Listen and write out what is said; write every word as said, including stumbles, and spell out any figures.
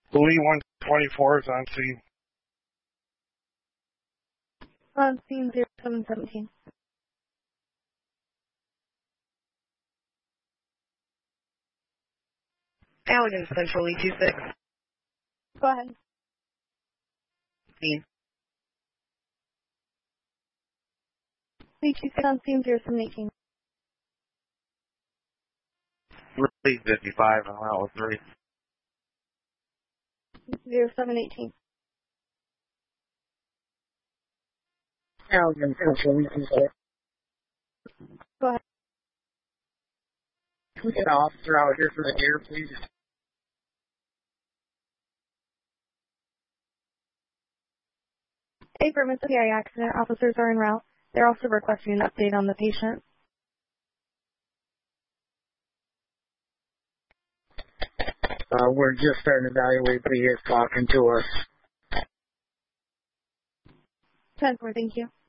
Lee one twenty-four is on scene. On scene zero seven seventeen. Allegan Central Lee two six. Go ahead. Scene. Lee two six on scene zero seven eighteen. Lee fifty-five on route three. zero seven eighteen. Allegan Central Lee two six. Go ahead. Can we get an officer out here for the deer, please? A for Mississippi accident. Officers are en route. They're also requesting an update on the patient. Uh, we're just starting to evaluate, but he is talking to us. ten four, thank you.